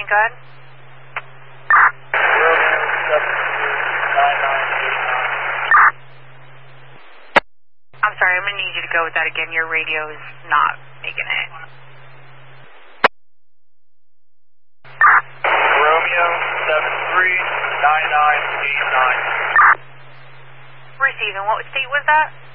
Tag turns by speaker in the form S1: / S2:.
S1: go ahead. I'm sorry, I'm going to need you to go with that again. Your radio is not making it.
S2: Romeo 739989.
S1: Receiving. What state was that?